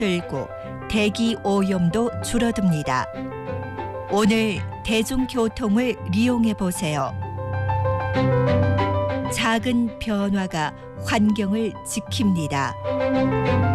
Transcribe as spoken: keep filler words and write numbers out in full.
줄고 대기 오염도 줄어듭니다. 오늘 대중교통을 이용해 보세요. 작은 변화가 환경을 지킵니다.